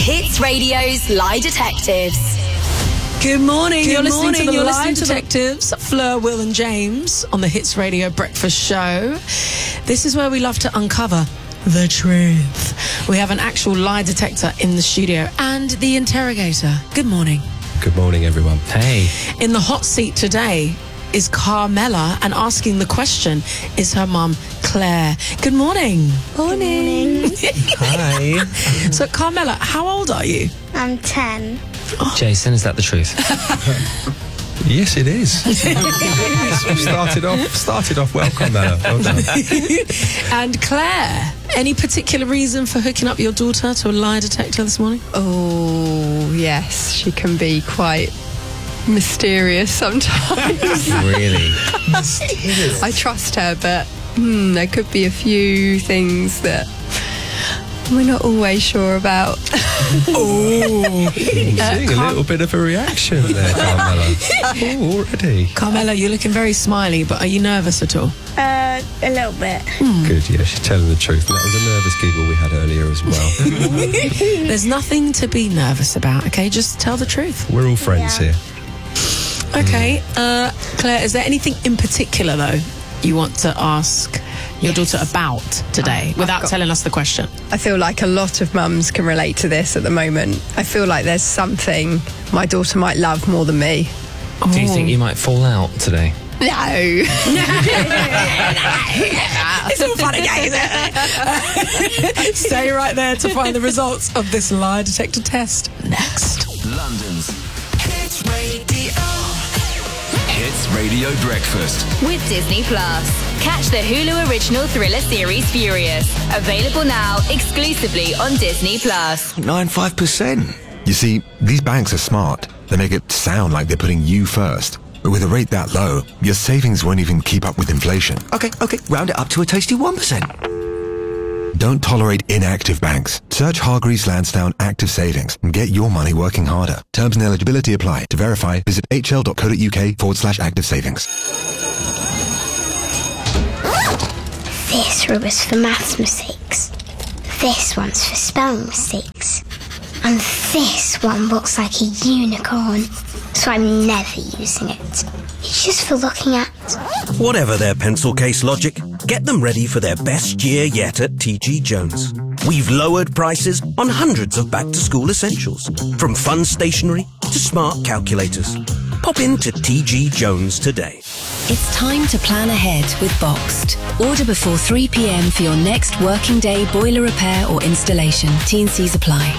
Hits Radio's Lie Detectives. Good morning. You're listening to the Lie Detectives, Fleur, Will and James on the Hits Radio Breakfast Show. This is where we love to uncover the truth. We have an actual lie detector in the studio and the interrogator. Good morning. Good morning, everyone. Hey. In the hot seat today is Carmela, and asking the question is her mum, Claire. Good morning. Morning. Hi. So, Carmela, how old are you? I'm 10. Jason, is that the truth? Yes, it is. started off well, Carmela. Well done. And Claire, any particular reason for hooking up your daughter to a lie detector this morning? Oh, yes. She can be quite mysterious sometimes. Really? I trust her, but there could be a few things that we're not always sure about. Seeing a little bit of a reaction there, Carmela. Already. Carmela, you're looking very smiley, but are you nervous at all? A little bit. Good, yeah, she's telling the truth. And that was a nervous giggle we had earlier as well. There's nothing to be nervous about, okay? Just tell the truth. We're all friends here. Okay, Claire, is there anything in particular, though, you want to ask your daughter about today without telling us the question? I feel like a lot of mums can relate to this at the moment. I feel like there's something my daughter might love more than me. Do you think you might fall out today? No. It's all fun and games. Stay right there to find the results of this lie detector test next. London's Hits Radio. Hits Radio Breakfast. With Disney Plus. Catch the Hulu original thriller series Furious. Available now exclusively on Disney Plus. 9.5%. You see, these banks are smart. They make it sound like they're putting you first. But with a rate that low, your savings won't even keep up with inflation. Okay, round it up to a tasty 1%. Don't tolerate inactive banks. Search Hargreaves Lansdown Active Savings and get your money working harder. Terms and eligibility apply. To verify, visit hl.co.uk/active savings. This rubber's for maths mistakes. This one's for spelling mistakes. And this one looks like a unicorn, so I'm never using it. It's just for looking at. Whatever their pencil case logic, get them ready for their best year yet at TG Jones. We've lowered prices on hundreds of back-to-school essentials, from fun stationery to smart calculators. Pop into TG Jones today. It's time to plan ahead with Boxed. Order before 3 p.m. for your next working day boiler repair or installation. T&Cs apply.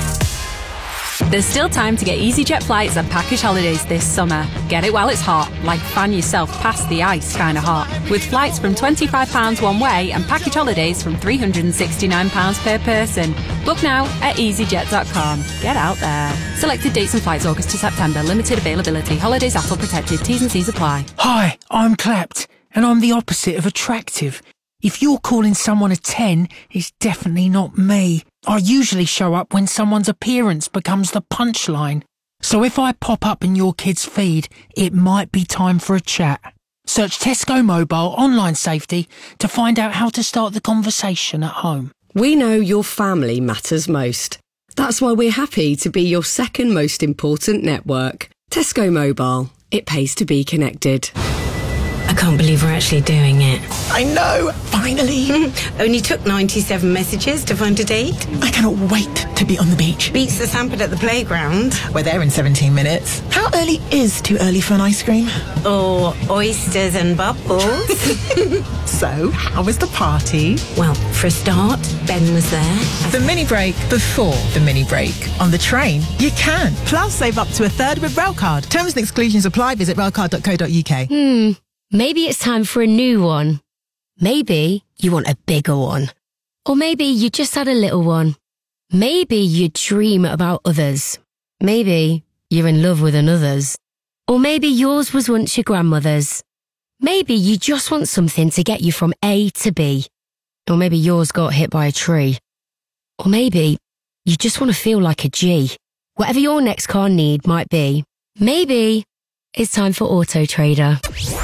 There's still time to get EasyJet flights and package holidays this summer. Get it while it's hot, like fan yourself past the ice kind of hot. With flights from £25 one way and package holidays from £369 per person. Book now at easyjet.com. Get out there. Selected dates and flights August to September. Limited availability. Holidays ATOL protected. T's and C's apply. Hi, I'm Clapped, and I'm the opposite of attractive. If you're calling someone a 10, it's definitely not me. I usually show up when someone's appearance becomes the punchline. So if I pop up in your kid's feed, it might be time for a chat. Search Tesco Mobile Online Safety to find out how to start the conversation at home. We know your family matters most. That's why we're happy to be your second most important network. Tesco Mobile. It pays to be connected. I can't believe we're actually doing it. I know, finally. Only took 97 messages to find a date. I cannot wait to be on the beach. Beats the Sampad at the playground. We're there in 17 minutes. How early is too early for an ice cream? Or oysters and bubbles. So, how was the party? Well, for a start, Ben was there. The mini break before the mini break. On the train, you can. Plus, save up to a third with Railcard. Terms and exclusions apply. Visit railcard.co.uk. Maybe it's time for a new one. Maybe you want a bigger one. Or maybe you just had a little one. Maybe you dream about others. Maybe you're in love with another's. Or maybe yours was once your grandmother's. Maybe you just want something to get you from A to B. Or maybe yours got hit by a tree. Or maybe you just want to feel like a G. Whatever your next car need might be, maybe it's time for Auto Trader.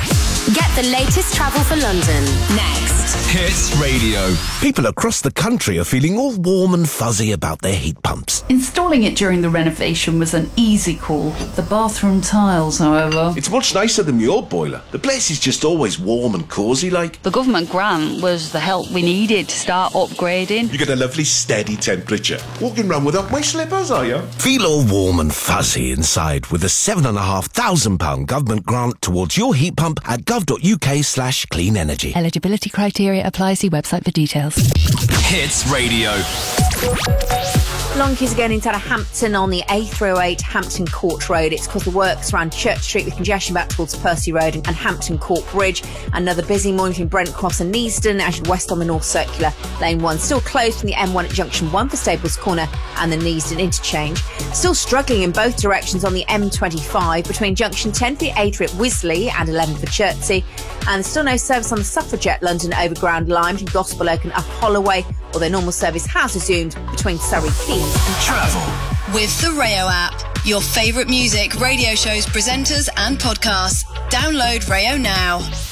Get the latest travel for London next. Hits Radio. People across the country are feeling all warm and fuzzy about their heat pumps. Installing it during the renovation was an easy call. The bathroom tiles, however... It's much nicer than the old boiler. The place is just always warm and cosy like. The government grant was the help we needed to start upgrading. You get a lovely steady temperature. Walking around without my slippers, are you? Feel all warm and fuzzy inside with a £7,500 government grant towards your heat pump at gov.uk/clean energy. Eligibility criteria apply. See website for details. Hits Radio. Long queues again inside of Hampton on the A308 Hampton Court Road. It's because the works around Church Street with congestion back towards Percy Road and Hampton Court Bridge. Another busy morning between Brent Cross and Neasden as you west on the North Circular. Lane 1 still closed from the M1 at Junction 1 for Staples Corner and the Neasden interchange. Still struggling in both directions on the M25 between Junction 10 for the A3 at Wisley and 11 for Chertsey. And there's still no service on the Suffragette London Overground line between Gospel Oak and Up Holloway, although normal service has resumed between Surrey Quays and Travel. With the Rayo app, your favourite music, radio shows, presenters and podcasts. Download Rayo now.